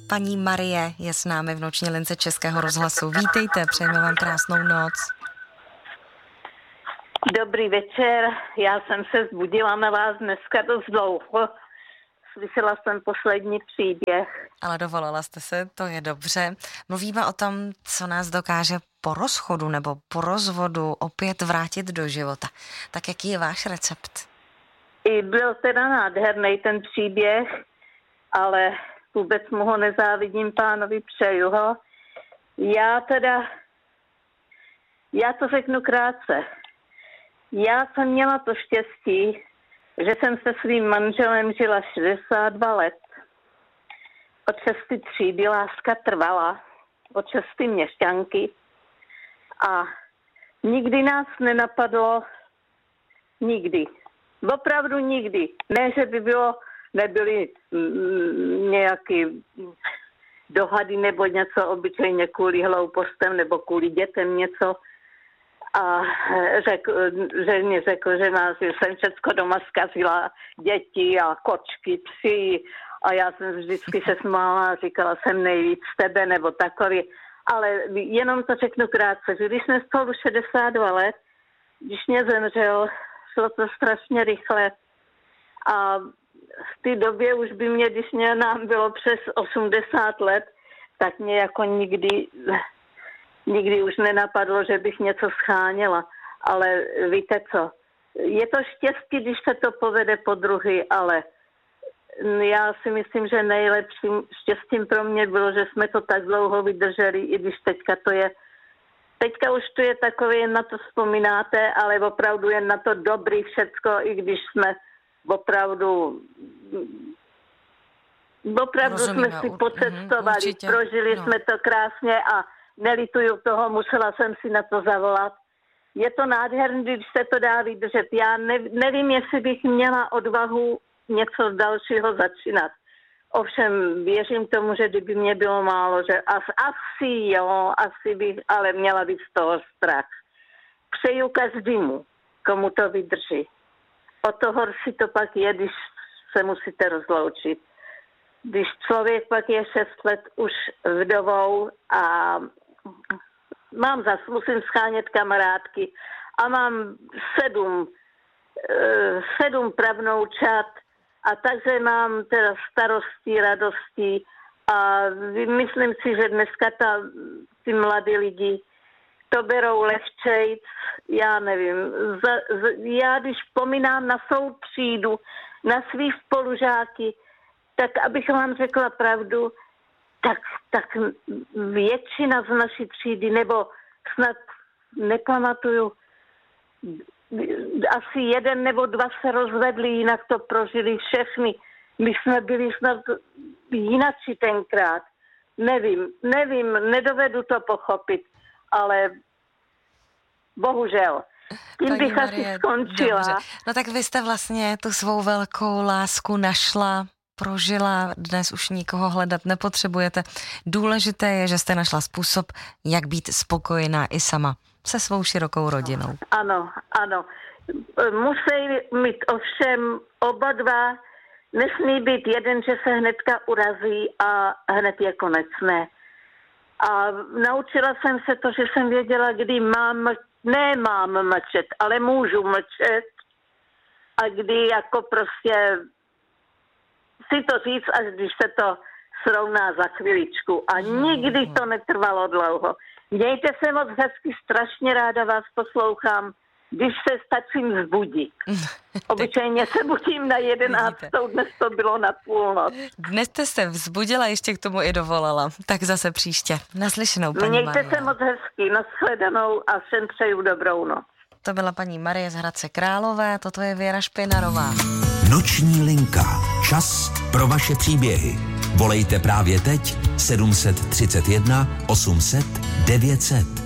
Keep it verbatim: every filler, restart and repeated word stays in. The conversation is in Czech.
Paní Marie je s námi v noční lince Českého rozhlasu. Vítejte, přejeme vám krásnou noc. Dobrý večer, já jsem se zbudila na vás dneska dost dlouho. Slyšela jsem poslední příběh. Ale dovolila jste se, to je dobře. Mluvíme o tom, co nás dokáže po rozchodu nebo po rozvodu opět vrátit do života. Tak jaký je váš recept? I byl teda nádherný ten příběh, ale vůbec mu ho nezávidím pánovi, přeju ho. Já teda, já to řeknu krátce. Já jsem měla to štěstí, že jsem se svým manželem žila šedesát dva let. Od šesty třídy láska trvala, od šesty měšťanky a nikdy nás nenapadlo, nikdy, opravdu nikdy. Ne, že by bylo, nebyly mm, nějaký dohady nebo něco, obyčejně kvůli hloupostem nebo kvůli dětem něco. A řekl, že mě řekl, že nás, že jsem všecko doma zkazila, děti a kočky, psi. A já jsem vždycky se smála a říkala jsem nejvíc tebe nebo takový. Ale jenom to řeknu krátce, že když jsme spolu šedesát dva let, když mě zemřel, šlo to strašně rychle. A v té době už by mě, když mě nám bylo přes osmdesát let, tak mě jako nikdy... Nikdy už nenapadlo, že bych něco scháněla, ale víte co, je to štěstí, když se to povede po druhý, ale já si myslím, že nejlepším štěstím pro mě bylo, že jsme to tak dlouho vydrželi, i když teďka to je, teďka už to je takové, jen na to vzpomínáte, ale opravdu jen na to dobrý všecko, i když jsme opravdu, opravdu Rozumíme, jsme si pocestovali, určitě. prožili no. jsme to krásně a nelituju toho, musela jsem si na to zavolat. Je to nádherné, když se to dá vydržet. Já ne, nevím, jestli bych měla odvahu něco dalšího začínat. Ovšem, věřím tomu, že kdyby mě bylo málo, že as, asi jo, asi bych, ale měla bych z toho strach. Přeju každému, komu to vydrží. O to horší to pak je, když se musíte rozloučit. Když člověk pak je šest let už vdovou a mám zas, musím schánět kamarádky a mám sedm, sedm pravnoučat a takže mám teda starostí, radostí a myslím si, že dneska ta, ty mladí lidi to berou lehčejc, já nevím, za, za, já když vzpomínám na svou třídu, na svý spolužáky, tak abych vám řekla pravdu, tak, tak většina z naší třídy, nebo snad nepamatuju, asi jeden nebo dva se rozvedli, jinak to prožili všechny. My jsme byli snad jinači tenkrát. Nevím, nevím, nedovedu to pochopit, ale bohužel. Tím Paní bych Marie, asi skončila. Dobře. No tak vy jste vlastně tu svou velkou lásku našla, prožila, dnes už nikoho hledat nepotřebujete. Důležité je, že jste našla způsob, jak být spokojená i sama se svou širokou rodinou. Ano, ano. Musí mít ovšem oba dva, nesmí být jeden, že se hnedka urazí a hned je konec, ne. A naučila jsem se to, že jsem věděla, kdy mám, nemám mlčet, ale můžu mlčet a kdy jako prostě si to říct, až když se to srovná za chviličku. A nikdy to netrvalo dlouho. Mějte se moc hezky, strašně ráda vás poslouchám, když se stačím vzbudit. Obyčejně se budím na jedenáctou, dnes to bylo na půlnoc. Dnes jste se vzbudila, ještě k tomu i dovolala. Tak zase příště. Naslyšenou, paní Mějte Marie. se moc hezky, nashledanou a všem přeju dobrou noc. To byla paní Marie z Hradce Králové, toto je Věra Špinarová. Noční linka. Čas pro vaše příběhy. Volejte právě teď sedm set třicet jedna osm set devět set.